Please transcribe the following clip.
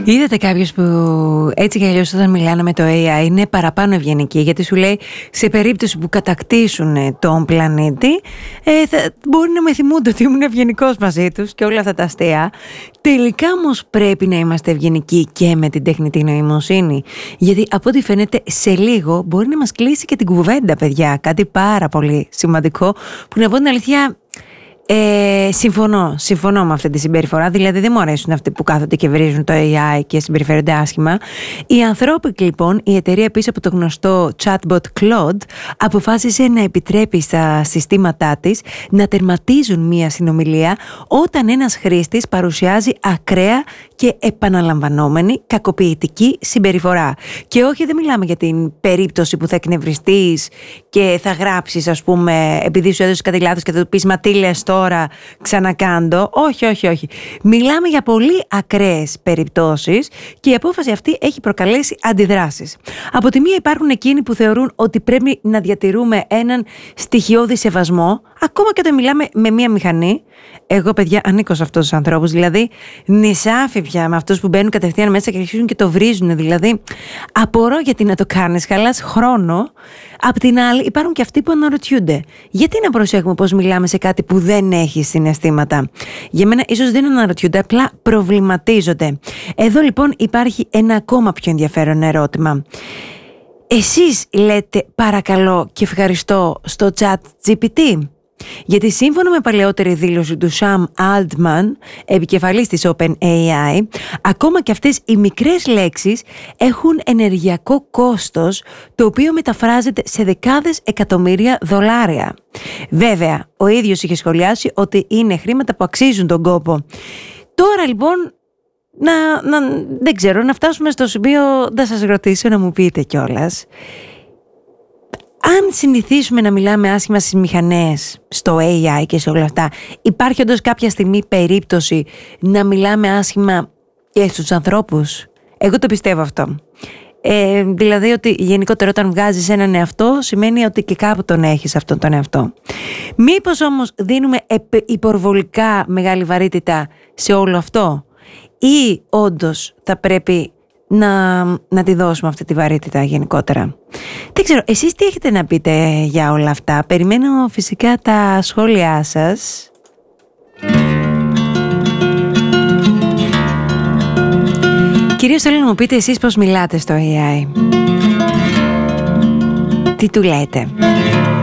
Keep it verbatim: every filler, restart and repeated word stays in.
Είδατε κάποιος που έτσι κι αλλιώς όταν μιλάνε με το έι άι είναι παραπάνω ευγενικοί, γιατί σου λέει σε περίπτωση που κατακτήσουν τον πλανήτη ε, θα, μπορεί να με θυμούνται ότι ήμουν ευγενικός μαζί τους και όλα αυτά τα αστεία. Τελικά όμως πρέπει να είμαστε ευγενικοί και με την τεχνητή νοημοσύνη, γιατί από ό,τι φαίνεται σε λίγο μπορεί να μας κλείσει και την κουβέντα, παιδιά. Κάτι πάρα πολύ σημαντικό που, να πω την αλήθεια, Ε, συμφωνώ, συμφωνώ με αυτή τη συμπεριφορά. Δηλαδή δεν μου αρέσουν αυτοί που κάθονται και βρίζουν το έι άι και συμπεριφέρονται άσχημα. Η Anthropic, λοιπόν, η εταιρεία πίσω από το γνωστό chatbot Claude, αποφάσισε να επιτρέπει στα συστήματά της να τερματίζουν μία συνομιλία όταν ένας χρήστης παρουσιάζει ακραία και επαναλαμβανόμενη κακοποιητική συμπεριφορά. Και όχι, δεν μιλάμε για την περίπτωση που θα εκνευριστείς και θα γράψεις, ας πούμε, επειδή σου έδωσε κάτι λάθος και θα του πεις «Μα τι λες τώρα, ξανακάντο». Όχι, όχι, όχι. Μιλάμε για πολύ ακραίες περιπτώσεις και η απόφαση αυτή έχει προκαλέσει αντιδράσεις. Από τη μία υπάρχουν εκείνοι που θεωρούν ότι πρέπει να διατηρούμε έναν στοιχειώδη σεβασμό, ακόμα και όταν μιλάμε με μία μηχανή. Εγώ, παιδιά, ανήκω σε αυτούς τους ανθρώπους. Δηλαδή, νησάφι πια με αυτούς που μπαίνουν κατευθείαν μέσα και αρχίζουν και το βρίζουν. Δηλαδή, απορώ γιατί να το κάνεις, χαλάς χρόνο. Απ' την άλλη, υπάρχουν και αυτοί που αναρωτιούνται. Γιατί να προσέχουμε πώς μιλάμε σε κάτι που δεν έχει συναισθήματα? Για μένα, ίσως δεν αναρωτιούνται, απλά προβληματίζονται. Εδώ λοιπόν υπάρχει ένα ακόμα πιο ενδιαφέρον ερώτημα. Εσείς λέτε παρακαλώ και ευχαριστώ στο chat τζι πι τι? Γιατί σύμφωνα με παλαιότερη δήλωση του Sam Altman, επικεφαλής της OpenAI, ακόμα και αυτές οι μικρές λέξεις έχουν ενεργειακό κόστος, το οποίο μεταφράζεται σε δεκάδες εκατομμύρια δολάρια. Βέβαια, ο ίδιος είχε σχολιάσει ότι είναι χρήματα που αξίζουν τον κόπο. Τώρα λοιπόν, να, να, δεν ξέρω, να φτάσουμε στο σημείο να σας ρωτήσω να μου πείτε κιόλας. Αν συνηθίσουμε να μιλάμε άσχημα στις μηχανές, στο έι άι και σε όλα αυτά, υπάρχει όντως κάποια στιγμή περίπτωση να μιλάμε άσχημα και στους ανθρώπους? Εγώ το πιστεύω αυτό. Ε, δηλαδή ότι γενικότερα όταν βγάζεις έναν εαυτό σημαίνει ότι και κάπου τον έχεις αυτόν τον εαυτό. Μήπως όμως δίνουμε υπερβολικά μεγάλη βαρύτητα σε όλο αυτό, ή όντως θα πρέπει να, να τη δώσουμε αυτή τη βαρύτητα γενικότερα? Δεν ξέρω, εσείς τι έχετε να πείτε για όλα αυτά? Περιμένω φυσικά τα σχόλιά σας. Κυρίως θέλω να μου πείτε εσείς πώς μιλάτε στο έι άι. Τι του λέτε?